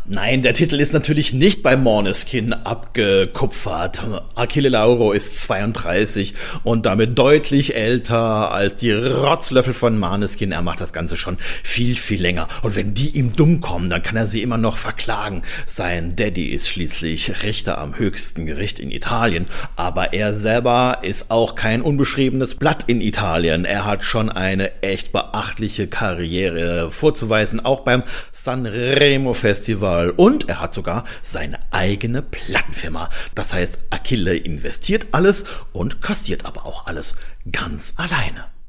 Nein, der Titel ist natürlich nicht bei Måneskin abgekupfert. Achille Lauro ist 32 und damit deutlich älter als die Rotzlöffel von Måneskin. Er macht das Ganze schon viel, viel länger. Und wenn die ihm dumm kommen, dann kann er sie immer noch verklagen. Sein Daddy ist schließlich Richter am höchsten Gericht in Italien. Aber er selber ist auch kein unbeschriebenes Blatt in Italien. Er hat schon eine echt beachtliche Karriere vorzuweisen, auch beim Sanremo Festival. Und er hat sogar seine eigene Plattenfirma. Das heißt, Achille investiert alles und kassiert aber auch alles ganz alleine.